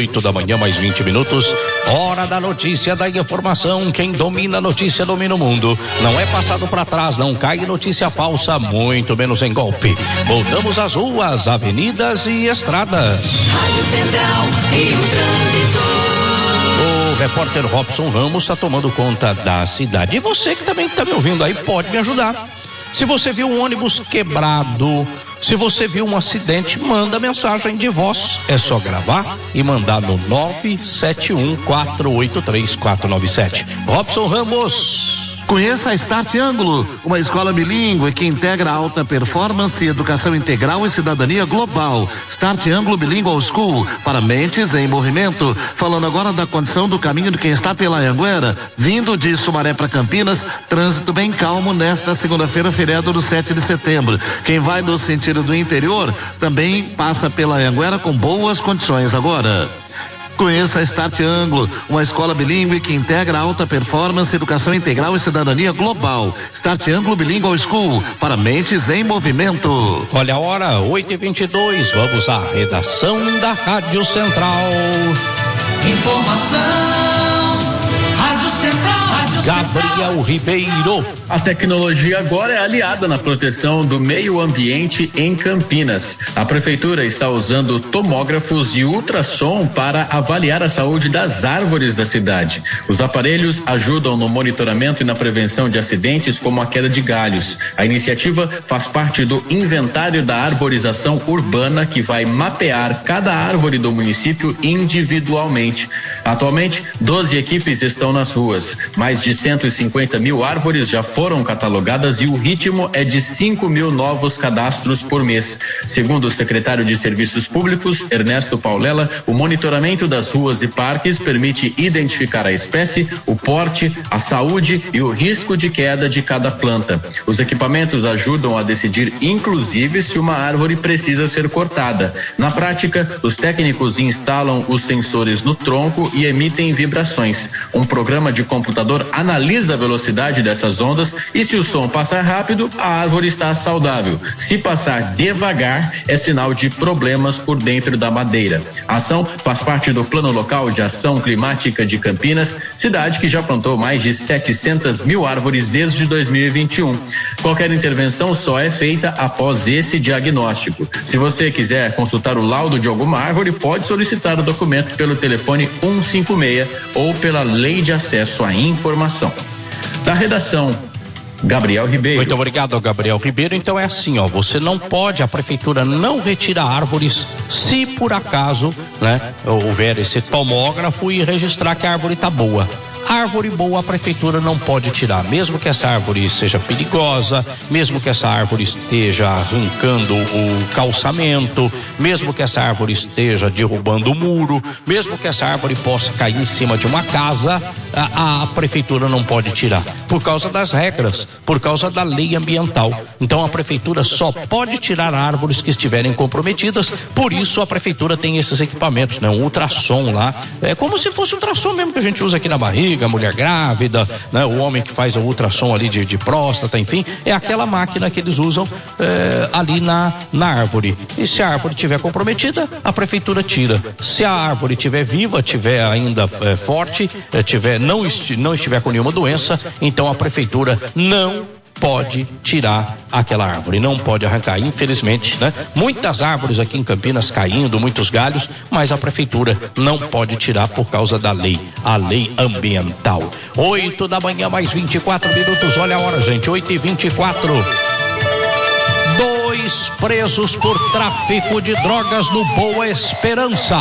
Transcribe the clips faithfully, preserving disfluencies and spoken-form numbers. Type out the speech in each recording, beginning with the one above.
oito da manhã, mais vinte minutos. Hora da notícia, da informação. Quem domina a notícia domina o mundo. Não é passado para trás, não cai notícia falsa, muito menos em golpe. Voltamos às ruas, avenidas e estradas. Rádio Central e o trânsito. O repórter Robson Ramos está tomando conta da cidade. E você que também está me ouvindo aí, pode me ajudar. Se você viu um ônibus quebrado, se você viu um acidente, manda mensagem de voz. É só gravar e mandar no nove sete um quatro oito três quatro nove sete. Robson Ramos. Conheça a Start Ângulo, uma escola bilíngue que integra alta performance, educação integral e cidadania global. Start Ângulo Bilingual School, para mentes em movimento. Falando agora da condição do caminho de quem está pela Anhanguera, vindo de Sumaré para Campinas, trânsito bem calmo nesta segunda-feira, feriado do sete de setembro. Quem vai no sentido do interior também passa pela Anhanguera com boas condições agora. Conheça a Start Ângulo, uma escola bilíngue que integra alta performance, educação integral e cidadania global. Start Ângulo Bilingual School, para mentes em movimento. Olha a hora, oito e vinte e dois, vamos à redação da Rádio Central. Informação, Rádio Central, Rádio Gabriel Ribeiro. A tecnologia agora é aliada na proteção do meio ambiente em Campinas. A prefeitura está usando tomógrafos e ultrassom para avaliar a saúde das árvores da cidade. Os aparelhos ajudam no monitoramento e na prevenção de acidentes como a queda de galhos. A iniciativa faz parte do inventário da arborização urbana, que vai mapear cada árvore do município individualmente. Atualmente, doze equipes estão nas ruas. Mais de cento e cinquenta mil árvores já foram catalogadas e o ritmo é de cinco mil novos cadastros por mês. Segundo o secretário de Serviços Públicos, Ernesto Paulela, o monitoramento das ruas e parques permite identificar a espécie, o porte, a saúde e o risco de queda de cada planta. Os equipamentos ajudam a decidir, inclusive, se uma árvore precisa ser cortada. Na prática, os técnicos instalam os sensores no tronco e emitem vibrações. Um programa de computador analisa a velocidade dessas ondas e, se o som passar rápido, a árvore está saudável. Se passar devagar, é sinal de problemas por dentro da madeira. A ação faz parte do Plano Local de Ação Climática de Campinas, cidade que já plantou mais de setecentas mil árvores desde dois mil e vinte e um. Qualquer intervenção só é feita após esse diagnóstico. Se você quiser consultar o laudo de alguma árvore, pode solicitar o documento pelo telefone um cinco seis ou pela Lei de Acesso à Informação. Da redação, Gabriel Ribeiro. Muito obrigado, Gabriel Ribeiro. Então é assim, ó, você não pode, a prefeitura não retira árvores se por acaso, né, houver esse tomógrafo e registrar que a árvore está boa. Árvore boa a prefeitura não pode tirar, mesmo que essa árvore seja perigosa, mesmo que essa árvore esteja arrancando o calçamento, mesmo que essa árvore esteja derrubando o muro, mesmo que essa árvore possa cair em cima de uma casa, a, a prefeitura não pode tirar, por causa das regras, por causa da lei ambiental. Então a prefeitura só pode tirar árvores que estiverem comprometidas, por isso a prefeitura tem esses equipamentos, né? Um ultrassom lá, é como se fosse um ultrassom mesmo que a gente usa aqui na barriga, a mulher grávida, né? O homem que faz o ultrassom ali de, de próstata, enfim, é aquela máquina que eles usam é, ali na, na árvore. E se a árvore estiver comprometida, a prefeitura tira. Se a árvore estiver viva, estiver ainda é, forte, é, tiver, não, esti, não estiver com nenhuma doença, então a prefeitura não pode tirar aquela árvore, não pode arrancar, infelizmente, né? Muitas árvores aqui em Campinas caindo, muitos galhos, mas a prefeitura não pode tirar por causa da lei, a lei ambiental. Oito da manhã, mais vinte e quatro minutos, olha a hora, gente, oito e vinte e quatro. Dois presos por tráfico de drogas no Boa Esperança.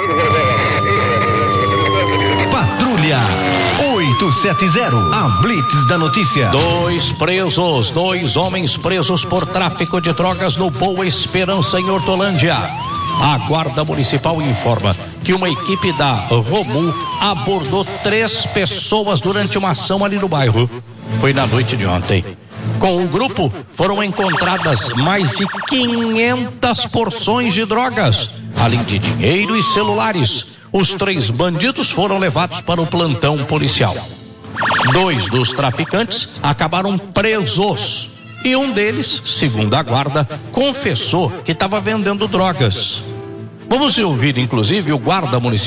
Patrulha oito sete zero, a Blitz da notícia. Dois presos, dois homens presos por tráfico de drogas no Boa Esperança, em Hortolândia. A Guarda Municipal informa que uma equipe da Romu abordou três pessoas durante uma ação ali no bairro. Foi na noite de ontem. Com o grupo foram encontradas mais de quinhentas porções de drogas, além de dinheiro e celulares. Os três bandidos foram levados para o plantão policial. Dois dos traficantes acabaram presos e um deles, segundo a guarda, confessou que estava vendendo drogas. Vamos ouvir, inclusive, o guarda municipal